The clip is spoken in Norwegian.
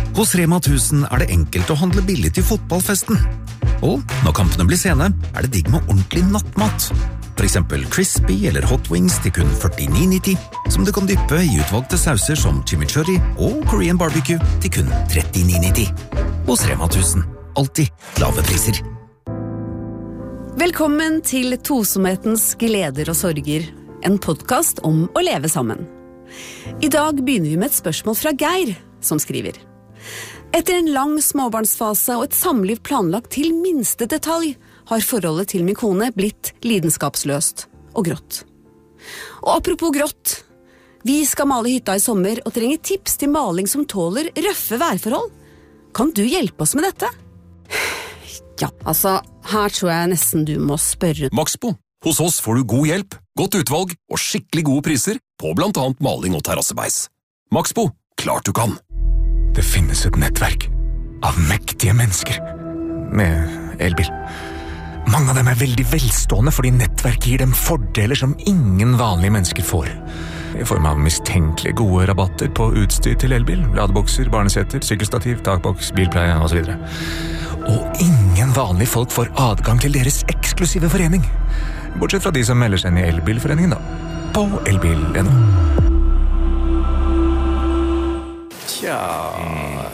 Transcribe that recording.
Hos Rema 1000 det enkelt å handle billig til fotballfesten. Og når kampene blir sene, det digg med ordentlig nattmat. For eksempel crispy eller hot wings til kun 49,90, som du kan dyppe i utvalgte sauser som chimichurri og Korean barbecue til kun 39,90. Hos Rema 1000, alltid lave priser. Velkommen til Tosomhetens gleder og sorger, en podcast om å leve sammen. I dag begynner vi med et spørsmål fra Geir, som skriver: Etter en lang småbarnsfase og et samliv planlagt til minste detalj, har forholdet til min kone blitt lidenskapsløst og grått. Og apropos grått, vi skal male hytta i sommer og trenger tips til maling som tåler røffe værforhold. Kan du hjelpe oss med dette? Ja, altså, her tror jeg nesten du må spørre. Maxbo. Hos oss får du god hjelp, godt utvalg og skikkelig gode priser på blant annet maling og terrassebeis. Maxbo, klart du kan. Det finnes et nettverk av mektige mennesker med elbil. Mange av dem veldig velstående fordi nettverk gir dem fordeler som ingen vanlige mennesker får. I form av mistenkelig gode rabatter på utstyr til elbil, ladebokser, barneseter, sykkelstativ, takboks, bilpleie og så videre. Og ingen vanlige folk får adgang til deres eksklusive forening. Bortsett fra de som melder seg inn i elbilforeningen da, på elbil.no. Tja,